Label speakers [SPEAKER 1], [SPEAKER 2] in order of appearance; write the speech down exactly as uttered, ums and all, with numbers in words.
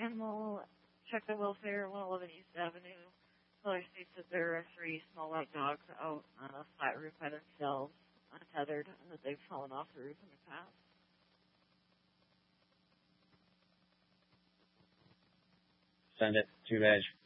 [SPEAKER 1] Animal Check the Welfare, one eleven East Avenue. Caller states that there are three small white dogs out on a flat roof by themselves, untethered, and that they've fallen off the roof in the past.
[SPEAKER 2] Send it. Two edge.